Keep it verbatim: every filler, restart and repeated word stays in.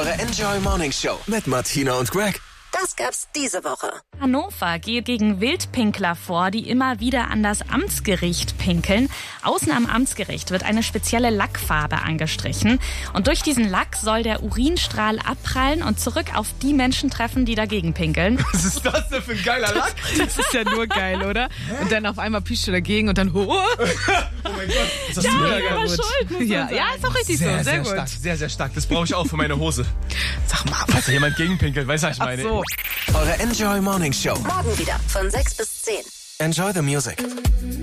Eure Enjoy Morning Show mit Martina und Greg. Das gab's diese Woche. Hannover geht gegen Wildpinkler vor, die immer wieder an das Amtsgericht pinkeln. Außen am Amtsgericht wird eine spezielle Lackfarbe angestrichen. Und durch diesen Lack soll der Urinstrahl abprallen und zurück auf die Menschen treffen, die dagegen pinkeln. Was ist das denn für ein geiler Lack? Das ist ja nur geil, oder? Und dann auf einmal pischst du dagegen und dann... Oh, Oh mein Gott. Ist das Ja, mega ich geil? war schuld, muss man ja, sagen. ja, ist auch richtig Sehr, so. Sehr, sehr gut. stark. Sehr, sehr stark. Das brauche ich auch für meine Hose. Sag mal, Falls da jemand gegenpinkelt, weißt du, was ich ach meine? so. Eure Enjoy Morning Show. Morgen wieder von sechs bis zehn. Enjoy the music.